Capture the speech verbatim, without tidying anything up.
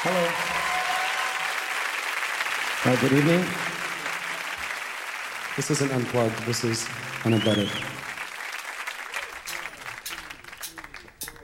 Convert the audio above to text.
Hello. Hi, good evening. This isn't unplugged, this is unembedded.